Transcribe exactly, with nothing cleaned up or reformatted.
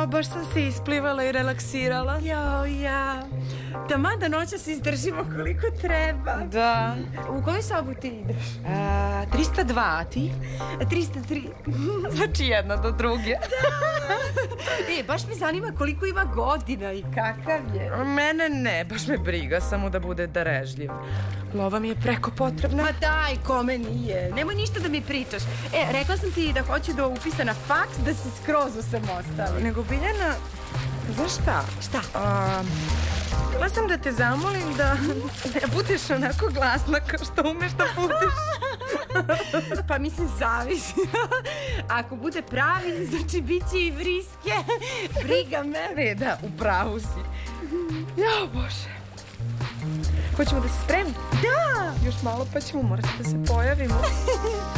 baš sam se isplivala i relaksirala. Jao, ja. Taman da noća se izdržimo koliko treba. Da. U koju sobu ti ideš? A, trista dva, a ti? trista tri. Znači jedna do druge. Da. E, baš me zanima koliko ima godina i kakav je. Mene ne, baš me briga, samo da bude darežljiv. Lova mi je preko potrebna. Ma daj, kome nije. Nemoj ništa da mi pričaš. E, rekla sam ti da hoću do upisa na faks, da se skroz usamostali. Nego, Biljana, znaš šta? Šta? A, htjela sam da te zamolim da ne budeš onako glasna kao što umeš da budeš. Pa mislim, zavisi. Ako bude pravi, znači bit će i vriske. Briga me. Ne, da, u pravu si. Jao, Bože. Hoćemo da se spremimo? Da! Još malo pa ćemo morati da se pojavimo.